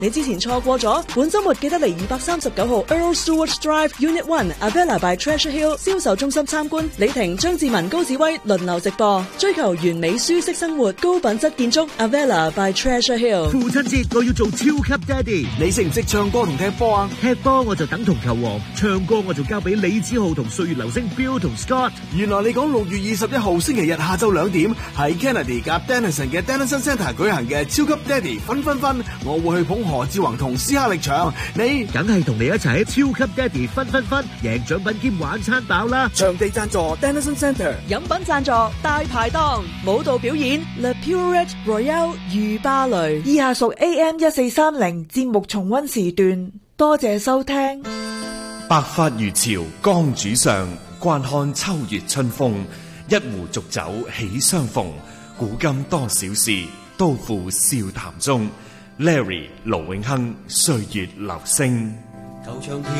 你之前錯過咗，本周末記得嚟239號 Earl Stewart Drive Unit 1 Avella by Treasure Hill 銷售中心參觀。李婷、張志文、高志威輪流直播，追求完美舒適生活，高品質建築 Avella by Treasure Hill。 父親節我要做超級爹哋， 你識唔識唱歌同踢波啊？ 踢波我就等同球王，唱歌我就交俾李子浩同歲月流星 Bill 同 Scott。 原來你講6月21號星期日下晝2點喺 Kennedy 夾 Dennison 嘅 Dennison Centre 舉行嘅超級爹哋分分分，我會去捧何志宏同斯哈力場，你梗係同你一齊喺超級爹哋分分分，贏獎品兼玩餐飽啦！ 場地贊助 Dennison Centre， 飲品贊助大排檔，舞蹈表演 Le Purette Royale 御芭蕾。 以下屬 AM1430 節目重溫時段，多謝收聽。 白髮如潮江渚上，慣看秋月春風，一壺濁酒喜相逢，古今多少事，都付笑談中。Larry 盧永亨，歲月留聲。 球場